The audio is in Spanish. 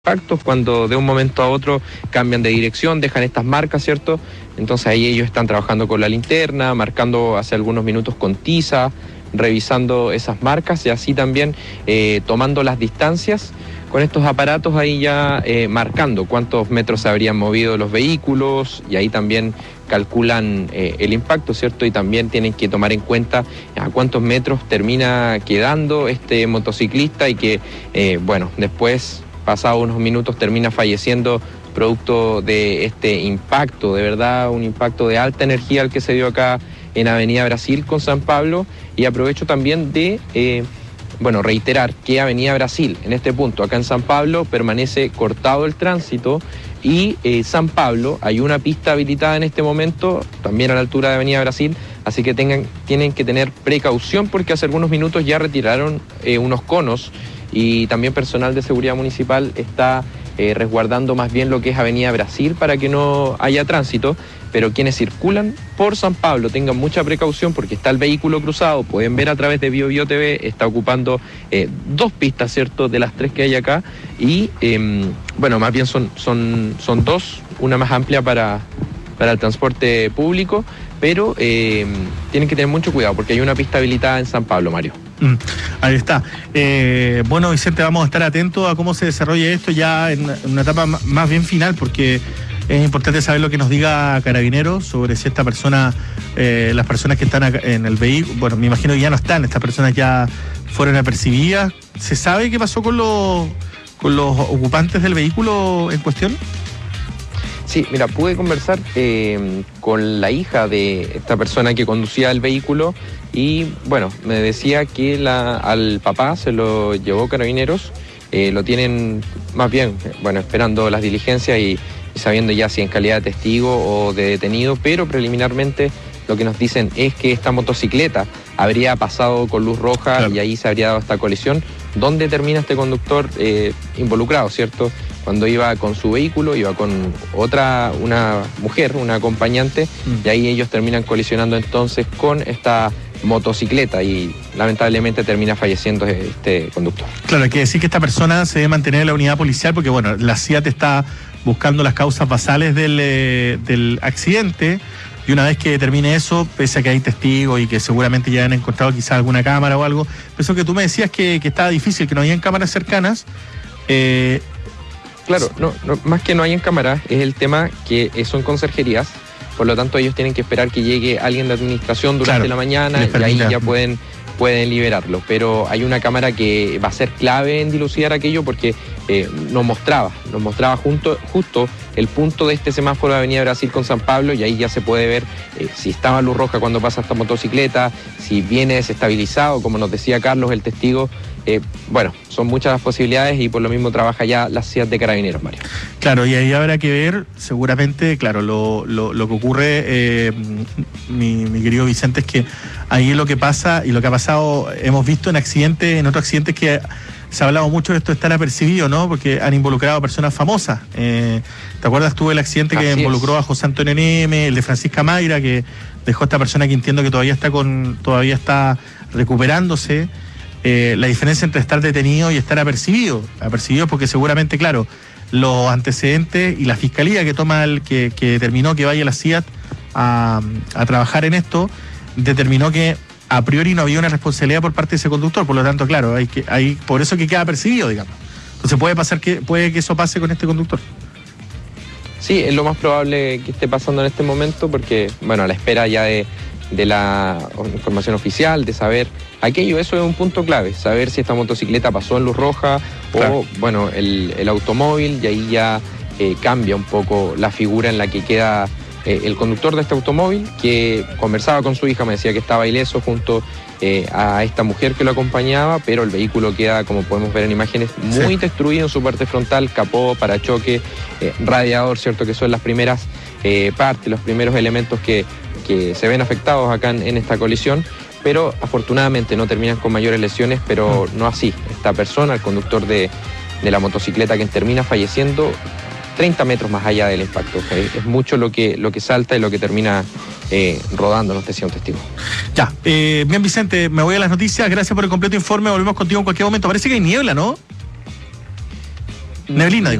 impactos cuando de un momento a otro cambian de dirección, dejan estas marcas, ¿cierto? Entonces ahí ellos están trabajando con la linterna, marcando hace algunos minutos con tiza, revisando esas marcas y así también tomando las distancias con estos aparatos ahí ya marcando cuántos metros se habrían movido los vehículos y ahí también calculan el impacto, ¿cierto? Y también tienen que tomar en cuenta a cuántos metros termina quedando este motociclista y que, bueno, después, pasados unos minutos, termina falleciendo producto de este impacto, de verdad, un impacto de alta energía el que se dio acá en Avenida Brasil con San Pablo. Y aprovecho también de reiterar que Avenida Brasil, en este punto, acá en San Pablo, permanece cortado el tránsito y San Pablo, hay una pista habilitada en este momento, también a la altura de Avenida Brasil, así que tienen que tener precaución porque hace algunos minutos ya retiraron unos conos y también personal de seguridad municipal está resguardando más bien lo que es Avenida Brasil para que no haya tránsito, pero quienes circulan por San Pablo tengan mucha precaución porque está el vehículo cruzado, pueden ver a través de BioBio TV, está ocupando dos pistas, ¿cierto?, de las tres que hay acá y, más bien son dos, una más amplia para el transporte público, pero tienen que tener mucho cuidado porque hay una pista habilitada en San Pablo, Mario. Ahí está. Vicente, vamos a estar atentos a cómo se desarrolla esto ya en una etapa más bien final, porque es importante saber lo que nos diga Carabineros sobre si esta persona, las personas que están en el vehículo, bueno, me imagino que ya no están, estas personas ya fueron apercibidas. ¿Se sabe qué pasó con los ocupantes del vehículo en cuestión? Sí, mira, pude conversar con la hija de esta persona que conducía el vehículo y, me decía que al papá se lo llevó Carabineros, lo tienen más bien, esperando las diligencias y sabiendo ya si en calidad de testigo o de detenido, pero preliminarmente lo que nos dicen es que esta motocicleta habría pasado con luz roja, claro, y ahí se habría dado esta colisión. ¿Dónde termina este conductor involucrado, cierto? Cuando iba con su vehículo, iba con una mujer, una acompañante, y ahí ellos terminan colisionando entonces con esta motocicleta y lamentablemente termina falleciendo este conductor. Claro, hay que decir que esta persona se debe mantener en la unidad policial porque, la CIAT está buscando las causas basales del accidente. Y una vez que termine eso, pese a que hay testigos y que seguramente ya han encontrado quizás alguna cámara o algo, eso que tú me decías que estaba difícil, que no habían cámaras cercanas. Claro, no, más que no hayan cámaras, es el tema que son conserjerías, por lo tanto ellos tienen que esperar que llegue alguien de administración durante la mañana y ahí ya pueden liberarlo. Pero hay una cámara que va a ser clave en dilucidar aquello porque nos mostraba justo el punto de este semáforo de Avenida Brasil con San Pablo y ahí ya se puede ver si estaba luz roja cuando pasa esta motocicleta, si viene desestabilizado, como nos decía Carlos, el testigo. Son muchas las posibilidades y por lo mismo trabaja ya la CIAT de Carabineros, Mario. Claro, y ahí habrá que ver seguramente, claro, lo que ocurre, mi querido Vicente, es que ahí lo que pasa y lo que ha pasado, hemos visto en otros accidentes que se ha hablado mucho de esto de estar apercibido, ¿no? Porque han involucrado a personas famosas. ¿Te acuerdas tú del accidente que involucró a José Antonio Neme, el de Francisca Mayra, que dejó a esta persona que entiendo que todavía está recuperándose? La diferencia entre estar detenido y estar apercibido porque seguramente, claro, los antecedentes y la fiscalía que toma que determinó que vaya la CIAT a trabajar en esto, determinó que a priori no había una responsabilidad por parte de ese conductor, por lo tanto, claro, por eso que queda apercibido, digamos. Entonces puede que eso pase con este conductor. Sí, es lo más probable que esté pasando en este momento porque, a la espera ya de la información oficial, de saber aquello, eso es un punto clave, saber si esta motocicleta pasó en luz roja, claro, o el automóvil, y ahí ya cambia un poco la figura en la que queda el conductor de este automóvil, que conversaba con su hija, me decía que estaba ileso junto a esta mujer que lo acompañaba, pero el vehículo queda, como podemos ver en imágenes, muy destruido en su parte frontal, capó, parachoque, radiador, ¿cierto? Que son las primeras partes, los primeros elementos que se ven afectados acá en esta colisión, pero afortunadamente no terminan con mayores lesiones, pero no así esta persona, el conductor de la motocicleta, que termina falleciendo 30 metros más allá del impacto. Es mucho lo que salta y lo que termina rodando, nos decía un testigo. Ya, bien, Vicente, me voy a las noticias, gracias por el completo informe, volvemos contigo en cualquier momento. Parece que hay niebla, ¿no? Neblina, digo.